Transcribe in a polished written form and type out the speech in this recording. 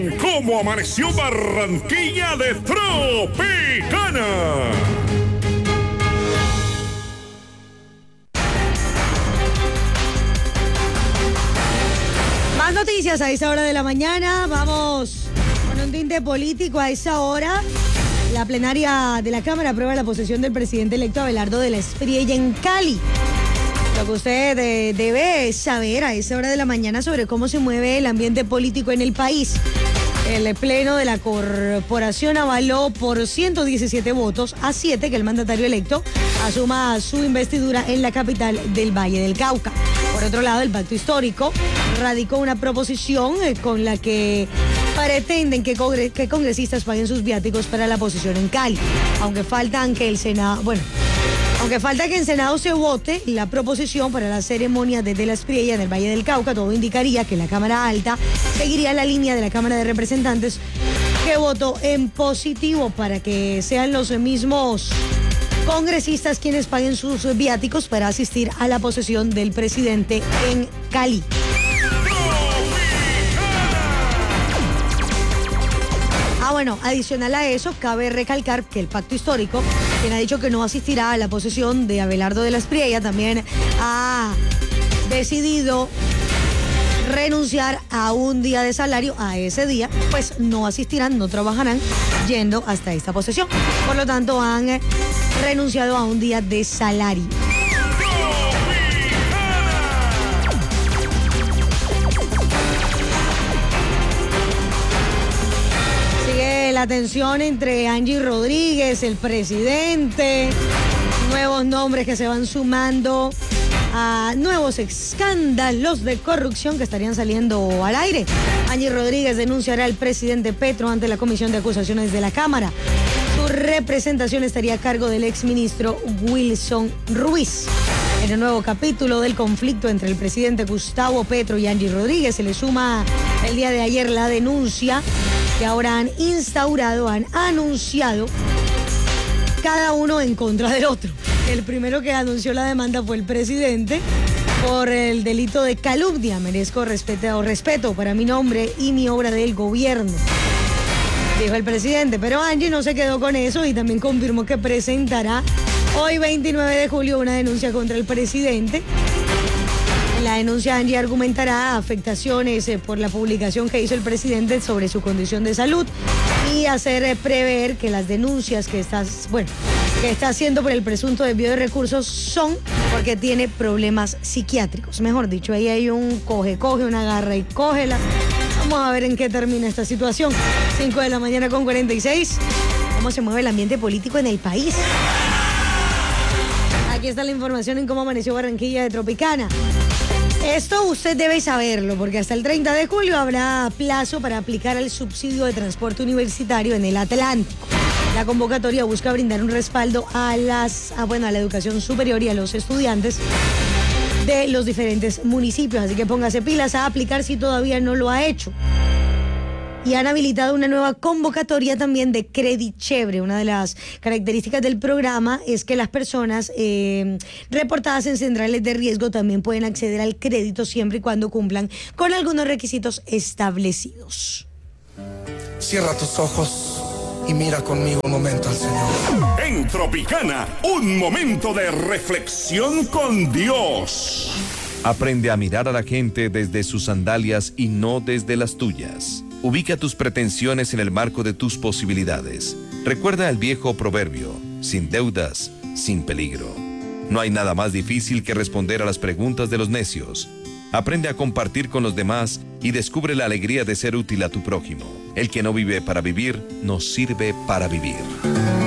¿Cómo amaneció Barranquilla de Tropicana? Más noticias a esa hora de la mañana. Vamos con un tinte político a esa hora. La plenaria de la Cámara aprueba la posesión del presidente electo Abelardo de la Espriella en Cali. Lo que usted debe saber a esa hora de la mañana sobre cómo se mueve el ambiente político en el país. El pleno de la corporación avaló por 117 votos a 7 que el mandatario electo asuma su investidura en la capital del Valle del Cauca. Por otro lado, el Pacto Histórico radicó una proposición con la que pretenden que congresistas paguen sus viáticos para la posesión en Cali. Aunque falta que en Senado se vote la proposición para la ceremonia desde la Espriella en el Valle del Cauca, todo indicaría que la Cámara Alta seguiría la línea de la Cámara de Representantes, que votó en positivo para que sean los mismos congresistas quienes paguen sus viáticos para asistir a la posesión del presidente en Cali. Bueno, adicional a eso, cabe recalcar que el Pacto Histórico, quien ha dicho que no asistirá a la posesión de Abelardo de la Espriella, también ha decidido renunciar a un día de salario. A ese día, pues no asistirán, no trabajarán yendo hasta esta posesión. Por lo tanto, han renunciado a un día de salario. La tensión entre Angie Rodríguez, el presidente, nuevos nombres que se van sumando a nuevos escándalos de corrupción que estarían saliendo al aire. Angie Rodríguez denunciará al presidente Petro ante la Comisión de Acusaciones de la Cámara. Su representación estaría a cargo del exministro Wilson Ruiz. En el nuevo capítulo del conflicto entre el presidente Gustavo Petro y Angie Rodríguez se le suma el día de ayer la denuncia que ahora han anunciado cada uno en contra del otro. El primero que anunció la demanda fue el presidente por el delito de calumnia. Merezco respeto para mi nombre y mi obra del gobierno, dijo el presidente. Pero Angie no se quedó con eso y también confirmó que presentará hoy 29 de julio una denuncia contra el presidente. En la denuncia, Angie argumentará afectaciones por la publicación que hizo el presidente sobre su condición de salud y hacer prever que las denuncias que está haciendo por el presunto desvío de recursos son porque tiene problemas psiquiátricos. Mejor dicho, ahí hay un coge, una agarra y cógela. Vamos a ver en qué termina esta situación. 5 de la mañana con 46. ¿Cómo se mueve el ambiente político en el país? Aquí está la información en cómo amaneció Barranquilla de Tropicana. Esto usted debe saberlo, porque hasta el 30 de julio habrá plazo para aplicar el subsidio de transporte universitario en el Atlántico. La convocatoria busca brindar un respaldo a la educación superior y a los estudiantes de los diferentes municipios. Así que póngase pilas a aplicar si todavía no lo ha hecho. Y han habilitado una nueva convocatoria también de Credit Chévere. Una de las características del programa es que las personas reportadas en centrales de riesgo también pueden acceder al crédito siempre y cuando cumplan con algunos requisitos establecidos. Cierra tus ojos y mira conmigo un momento al Señor. En Tropicana, un momento de reflexión con Dios. Aprende a mirar a la gente desde sus sandalias y no desde las tuyas. Ubica tus pretensiones en el marco de tus posibilidades. Recuerda el viejo proverbio: sin deudas, sin peligro. No hay nada más difícil que responder a las preguntas de los necios. Aprende a compartir con los demás y descubre la alegría de ser útil a tu prójimo. El que no vive para vivir, no sirve para vivir.